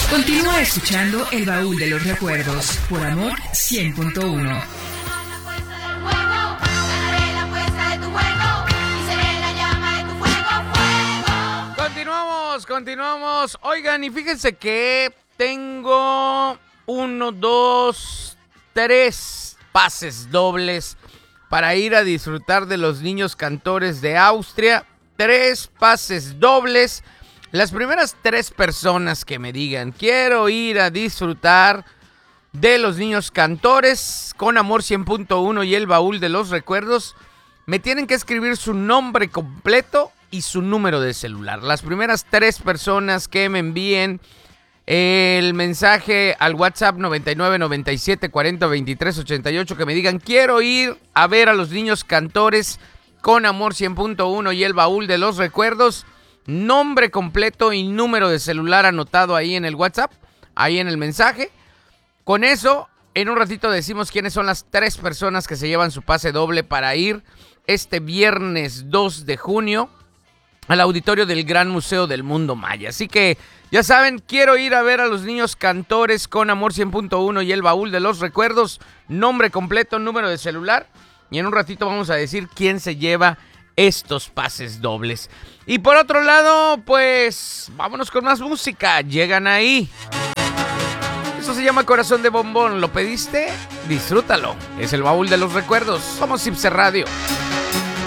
Continúa escuchando El Baúl de los Recuerdos por Amor 100.1. Continuamos. Oigan, y fíjense que tengo 1, 2, 3 pases dobles para ir a disfrutar de los niños cantores de Austria. 3 pases dobles. Las primeras 3 personas que me digan, quiero ir a disfrutar de los niños cantores con Amor 100.1 y El Baúl de los Recuerdos, me tienen que escribir su nombre completo y su número de celular. Las primeras 3 personas que me envíen el mensaje al WhatsApp 99 97 40 23 88, que me digan, quiero ir a ver a los niños cantores con Amor 100.1 y El Baúl de los Recuerdos, nombre completo y número de celular anotado ahí en el WhatsApp, ahí en el mensaje. Con eso, en un ratito decimos quiénes son las 3 personas que se llevan su pase doble para ir este viernes 2 de junio al auditorio del Gran Museo del Mundo Maya. Así que, ya saben, quiero ir a ver a los niños cantores con Amor 100.1 y El Baúl de los Recuerdos, nombre completo, número de celular, y en un ratito vamos a decir quién se lleva estos pases dobles. Y por otro lado, pues, vámonos con más música. Llegan ahí. Eso se llama Corazón de Bombón. ¿Lo pediste? Disfrútalo. Es El Baúl de los Recuerdos. Somos Ipse Radio.